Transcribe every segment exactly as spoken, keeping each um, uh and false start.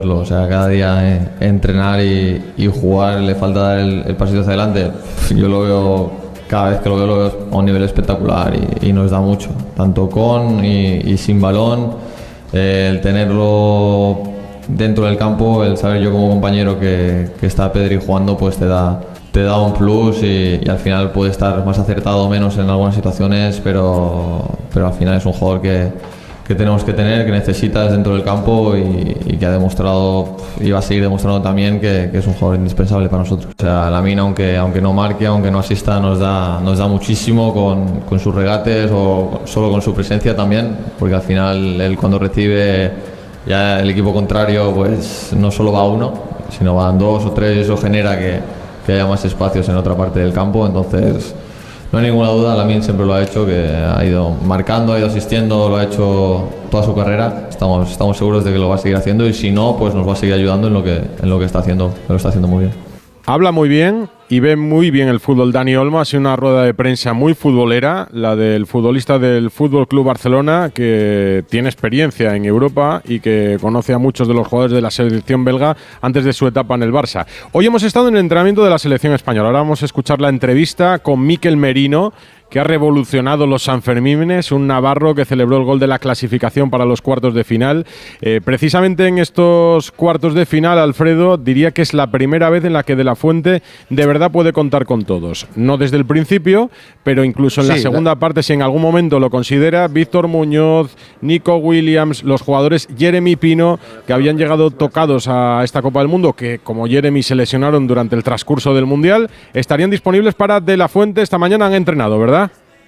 O sea, cada día eh, entrenar y, y jugar le falta dar el, el pasito hacia adelante. Yo lo veo, cada vez que lo veo, lo veo a un nivel espectacular y, y nos da mucho, tanto con y, y sin balón. Eh, el tenerlo dentro del campo, el saber yo como compañero que, que está Pedri jugando, pues te da, te da un plus y, y al final puede estar más acertado o menos en algunas situaciones, pero, pero al final es un jugador que que tenemos que tener, que necesitas dentro del campo y, y que ha demostrado y va a seguir demostrando también que, que es un jugador indispensable para nosotros. O sea, Lamine, aunque, aunque no marque, aunque no asista, nos da, nos da muchísimo con, con sus regates o solo con su presencia también, porque al final él cuando recibe ya el equipo contrario, pues no solo va uno, sino van dos o tres y eso genera que, que haya más espacios en otra parte del campo, entonces no hay ninguna duda, Lamine siempre lo ha hecho, que ha ido marcando, ha ido asistiendo, lo ha hecho toda su carrera. Estamos, estamos seguros de que lo va a seguir haciendo y si no, pues nos va a seguir ayudando en lo que, en lo que está haciendo, que lo está haciendo muy bien. Habla muy bien y ve muy bien el fútbol Dani Olmo. Ha sido una rueda de prensa muy futbolera, la del futbolista del F C Barcelona, que tiene experiencia en Europa y que conoce a muchos de los jugadores de la selección belga antes de su etapa en el Barça. Hoy hemos estado en el entrenamiento de la selección española. Ahora vamos a escuchar la entrevista con Mikel Merino, que ha revolucionado los Sanfermines, un navarro que celebró el gol de la clasificación para los cuartos de final. Eh, precisamente en estos cuartos de final, Alfredo, diría que es la primera vez en la que De La Fuente de verdad puede contar con todos. No desde el principio, pero incluso en sí, la segunda la... parte, si en algún momento lo considera, Víctor Muñoz, Nico Williams, los jugadores Jeremy Pino, que habían llegado tocados a esta Copa del Mundo, que como Jeremy se lesionaron durante el transcurso del Mundial, estarían disponibles para De La Fuente. Esta mañana han entrenado, ¿verdad?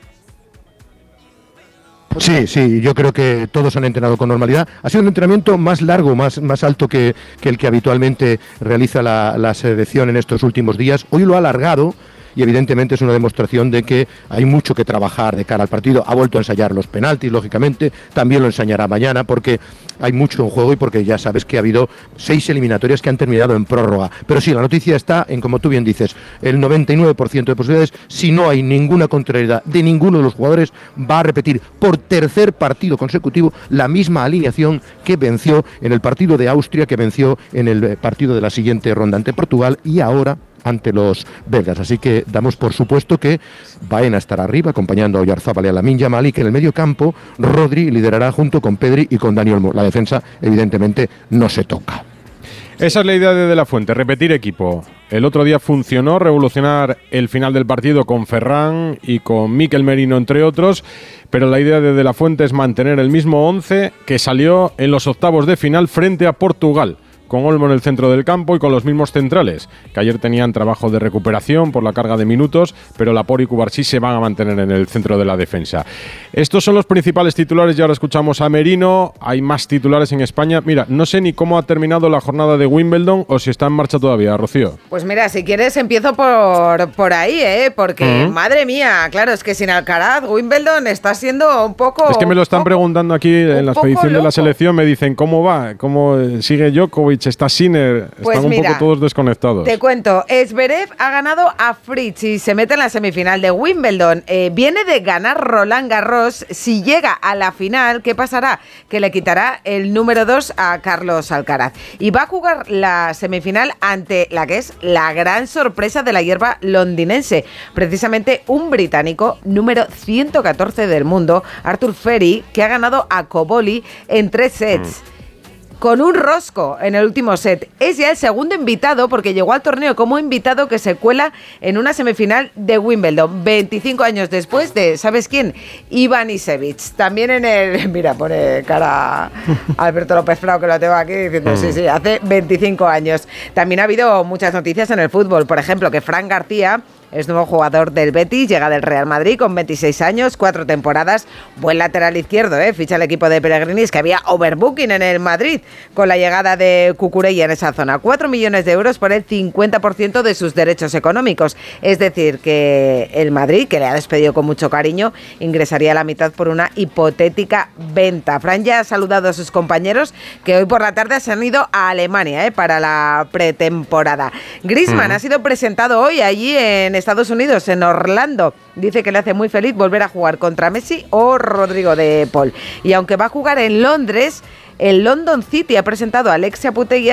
Sí, sí, yo creo que todos han entrenado con normalidad. Ha sido un entrenamiento más largo, más, más alto que, que el que habitualmente realiza la, la selección en estos últimos días. Hoy lo ha alargado y evidentemente es una demostración de que hay mucho que trabajar de cara al partido. Ha vuelto a ensayar los penaltis, lógicamente, también lo enseñará mañana porque hay mucho en juego y porque ya sabes que ha habido seis eliminatorias que han terminado en prórroga. Pero sí, la noticia está en, como tú bien dices, el noventa y nueve por ciento de posibilidades. Si no hay ninguna contrariedad de ninguno de los jugadores, va a repetir por tercer partido consecutivo la misma alineación que venció en el partido de Austria, que venció en el partido de la siguiente ronda ante Portugal y ahora ante los belgas. Así que damos por supuesto que Baena estará arriba acompañando a Oyarzábal y a Lamine Yamal y que en el medio campo Rodri liderará junto con Pedri y con Dani Olmo. La defensa evidentemente no se toca. Esa es la idea de De La Fuente, repetir equipo. El otro día funcionó, revolucionar el final del partido con Ferran y con Mikel Merino, entre otros, pero la idea de De La Fuente es mantener el mismo once que salió en los octavos de final frente a Portugal, con Olmo en el centro del campo y con los mismos centrales, que ayer tenían trabajo de recuperación por la carga de minutos, pero Laporte y Cubarsí se van a mantener en el centro de la defensa. Estos son los principales titulares y ahora escuchamos a Merino. Hay más titulares en España. Mira, no sé ni cómo ha terminado la jornada de Wimbledon o si está en marcha todavía, Rocío. Pues mira, si quieres empiezo por, por ahí, ¿eh? Porque, uh-huh. madre mía, claro, es que sin Alcaraz, Wimbledon está siendo un poco... Es que me lo están poco, preguntando aquí en la expedición de la selección, me dicen, ¿cómo va? ¿Cómo sigue Djokovic? Está Sinner, pues están mira, un poco todos desconectados. Te cuento, Zverev ha ganado a Fritz y se mete en la semifinal de Wimbledon. Eh, viene de ganar Roland Garros. Si llega a la final, ¿qué pasará? Que le quitará el número dos a Carlos Alcaraz. Y va a jugar la semifinal ante la que es la gran sorpresa de la hierba londinense. Precisamente un británico, número ciento catorce del mundo, Arthur Ferry, que ha ganado a Coboli en tres sets. Mm. Con un rosco en el último set. Es ya el segundo invitado, porque llegó al torneo como invitado, que se cuela en una semifinal de Wimbledon, veinticinco años después de, ¿sabes quién? Iván Isevich. También en el... Mira, pone cara Alberto López Frao, que lo tengo aquí, diciendo sí, sí, hace veinticinco años. También ha habido muchas noticias en el fútbol. Por ejemplo, que Fran García es nuevo jugador del Betis, llega del Real Madrid con veintiséis años, cuatro temporadas, buen lateral izquierdo, ¿eh? Ficha el equipo de Pellegrini, que había overbooking en el Madrid con la llegada de Cucurella en esa zona. cuatro millones de euros por el cincuenta por ciento de sus derechos económicos. Es decir, que el Madrid, que le ha despedido con mucho cariño, ingresaría la mitad por una hipotética venta. Fran ya ha saludado a sus compañeros, que hoy por la tarde se han ido a Alemania, ¿eh? Para la pretemporada. Griezmann mm. ha sido presentado hoy allí en Estados Unidos, en Orlando. Dice que le hace muy feliz volver a jugar contra Messi o Rodrigo de Paul. Y aunque va a jugar en Londres, el London City ha presentado a Alexia Putellas